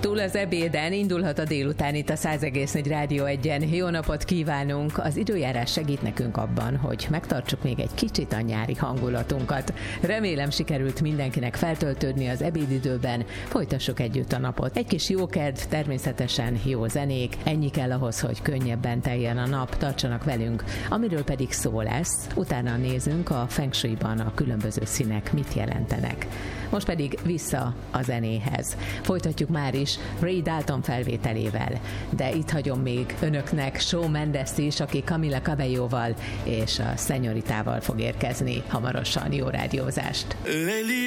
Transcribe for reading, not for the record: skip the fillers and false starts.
túl az ebéden, indulhat a délután itt a 100,4 Rádió 1-en. Jó napot kívánunk! Az időjárás segít nekünk abban, hogy megtartsuk még egy kicsit a nyári hangulatunkat. Remélem sikerült mindenkinek feltöltődni az ebédidőben. Folytassuk együtt a napot. Egy kis jókedv, természetesen jó zenék. Ennyi kell ahhoz, hogy könnyebben teljen a nap. Tartsanak velünk. Amiről pedig szó lesz, utána nézünk a Feng Shui-ban a különböző színek mit jelentenek. Most pedig vissza a zenéhez. Folytatjuk már is Ray Dalton felvételével, de itt hagyom még önöknek Shawn Mendes is, aki Camila Cabelloval és a Szenyoritával fog érkezni hamarosan. Jó rádiózást! Lately